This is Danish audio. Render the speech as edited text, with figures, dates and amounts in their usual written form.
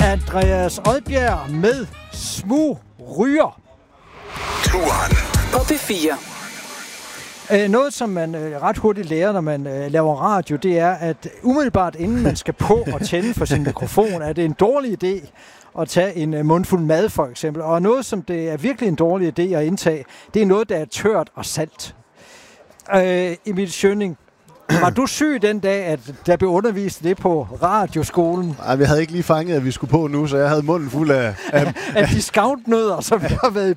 Andreas Odbjerg med Smug Ryger. Turen på P4. Noget, som man ret hurtigt lærer, når man laver radio, det er, at umiddelbart inden man skal på og tænde for sin mikrofon, er det en dårlig idé at tage en mundfuld mad, for eksempel. Og noget, som det er virkelig en dårlig idé at indtage, det er noget, der er tørt og salt. Emil Schønning, var du syg den dag, at der blev undervist det på radioskolen? Nej, vi havde ikke lige fanget, at vi skulle på nu, så jeg havde munden fuld af discountnødder, som jeg har været i